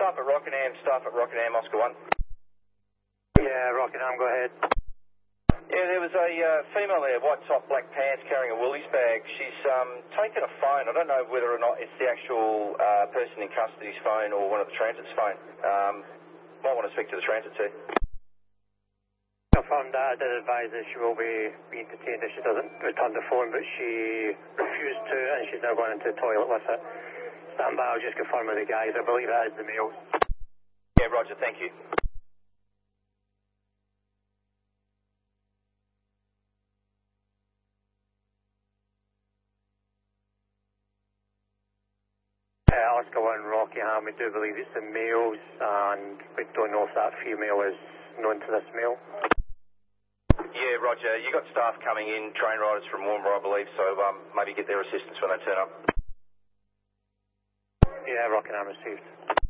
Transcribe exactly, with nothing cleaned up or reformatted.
staff at Rockingham, staff at Rockingham, Oscar one. Yeah, Rockingham, go ahead. Yeah, there was a uh, female there, white top, black pants, carrying a Woolies bag. She's um, taken a phone. I don't know whether or not it's the actual uh, person in custody's phone or one of the transit's phone. Um, might want to speak to the transit too. Confirmed that. I did advise that she will be, be entertained if she doesn't return the phone, but she refused to, and she's now going into the toilet with it. Stand by, I'll just confirm with the guys. I believe that is the male. Yeah, roger, thank you. Uh, Oscar one, Rockingham, we do believe it's the males, and we don't know if that female is known to this male. Yeah, roger. You got staff coming in, train riders from Warnbro, I believe, so um, maybe get their assistance when they turn up. Yeah, Rockingham received.